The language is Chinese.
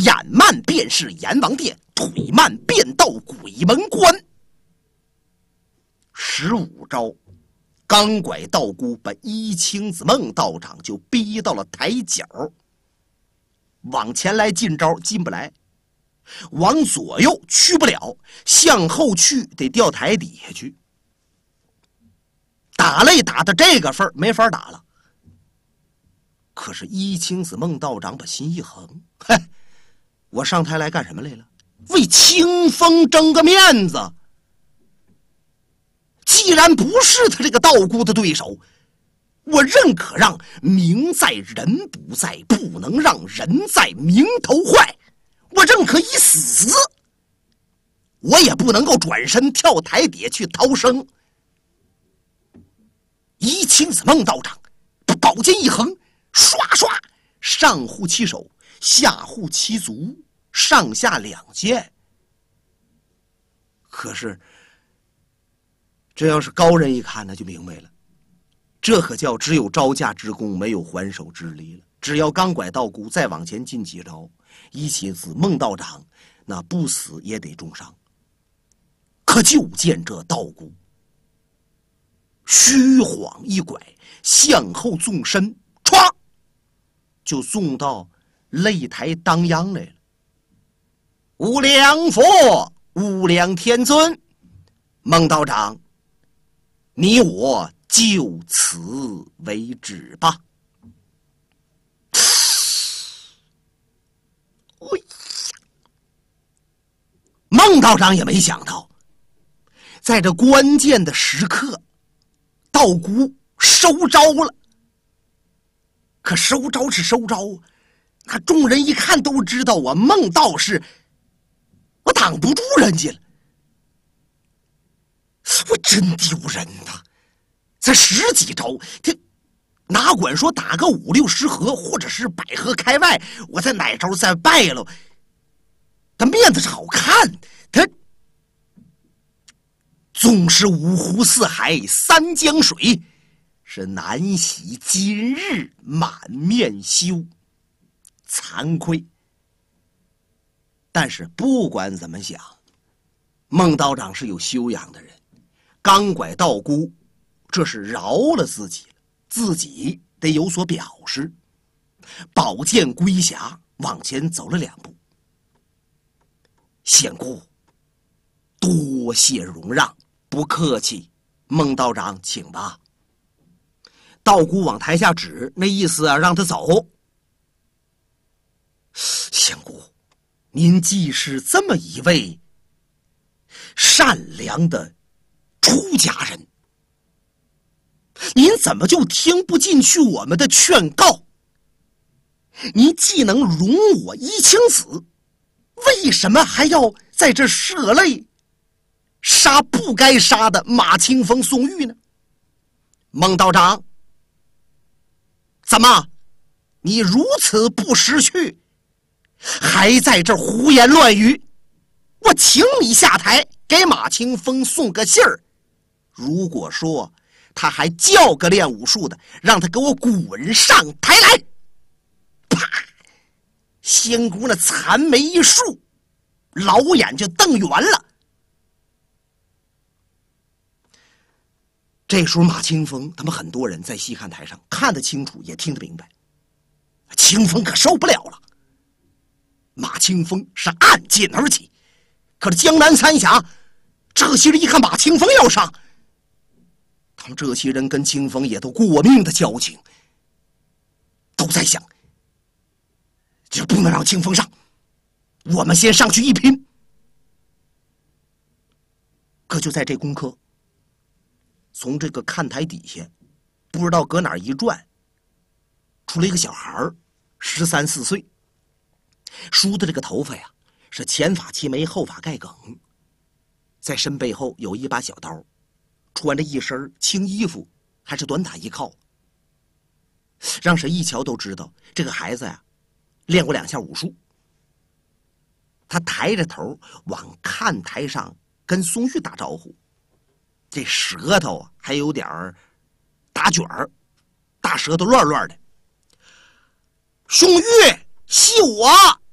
眼慢便是阎王殿，腿慢便到鬼门关。15招，钢拐道姑把一青子孟道长就逼到了台角，往前来进招进不来，往左右去不了，向后去得掉台底下去。打擂打到这个份儿没法打了。可是一青子孟道长把心一横，嘿，我上台来干什么来了？为清风争个面子。既然不是他这个道姑的对手，我认可让名在人不在，不能让人在名头坏。我认可以死，我也不能够转身跳台底下去逃生。一青子孟道长把宝剑一横，唰唰，上护其手，下护其足，上下两剑。可是这要是高人一看，那就明白了，这可叫只有招架之功，没有还手之力了。只要钢拐道姑再往前进几招，一青子孟道长那不死也得重伤。可就见这道姑虚晃一拐，向后纵身，歘，就纵到擂台当央来了。无量佛，无量天尊，孟道长，你我就此为止吧。孟道长也没想到，在这关键的时刻，道姑收招了。可收招是收招，那众人一看都知道我孟道士，我挡不住人家了，我真丢人呐！才10几招，他哪管说打个5、6、10合，或者是100合开外，我在哪招再败了，他面子是好看，他纵是5湖4海3江水，是难洗今日满面羞，惭愧。但是不管怎么想，孟道长是有修养的人，钢拐道姑这是饶了自己了，自己得有所表示。宝剑归匣，往前走了2步。仙姑，多谢容让，不客气。孟道长，请吧。道姑往台下指，那意思啊，让他走。仙姑，您既是这么一位善良的出家人，您怎么就听不进去我们的劝告？您既能容我一青子，为什么还要在这涉泪杀不该杀的马清风、宋玉呢？孟道长，怎么你如此不识趣，还在这胡言乱语？我请你下台，给马清风送个信儿。如果说他还叫个练武术的，让他给我滚上台来！啪！仙姑那残眉一竖，老眼就瞪圆了。这时候马清风他们很多人在西看台上看得清楚，也听得明白，清风可受不了了。马清风是按剑而起，可是江南三峡这些人一看马清风要上，他们这些人跟清风也都过命的交情，都在想，这不能让清风上，我们先上去一拼。可就在这功课，从这个看台底下不知道搁哪儿一转，出来一个小孩13、14岁，梳的这个头发呀是前发齐眉，后发盖梗，在身背后有一把小刀，穿着一身青衣服，还是短打一靠，让谁一瞧都知道这个孩子呀练过2下武术。他抬着头往看台上跟宋玉打招呼，这舌头还有点打卷儿，大舌头乱乱的。宋玉，系我！